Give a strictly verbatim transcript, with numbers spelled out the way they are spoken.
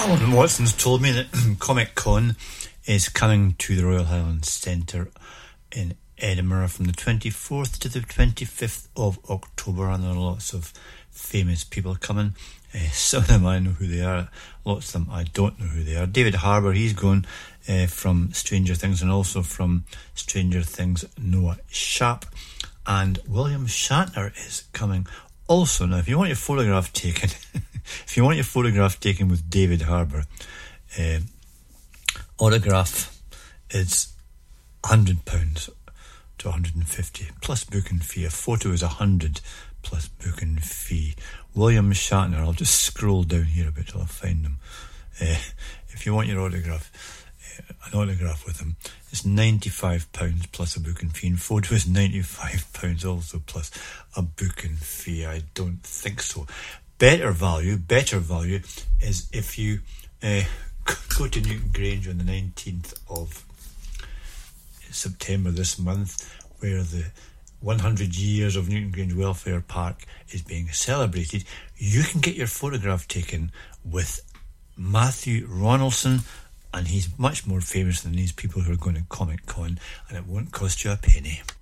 Alan Watson's told me that Comic Con is coming to the Royal Highlands Centre in Edinburgh from the twenty-fourth to the twenty-fifth of October, and there are lots of famous people coming. Uh, some of them I know who they are, lots of them I don't know who they are. David Harbour, he's going uh, from Stranger Things, and also from Stranger Things Noah Sharp. And William Shatner is coming also. Now, if you want your photograph taken, if you want your photograph taken with David Harbour, uh, autograph is one hundred pounds to one hundred fifty plus booking fee. A photo is one hundred plus booking fee. William Shatner, I'll just scroll down here a bit till I find him. Uh, if you want your autograph, uh, an autograph with him, it's ninety-five pounds plus a booking fee, and photo is ninety-five pounds also plus a booking fee. I don't think so. Better value, better value is if you uh, go to Newton Grange on the nineteenth of September this month, where the one hundred years of Newton Grange Welfare Park is being celebrated. You can get your photograph taken with Matthew Ronaldson, and he's much more famous than these people who are going to Comic Con, and it won't cost you a penny.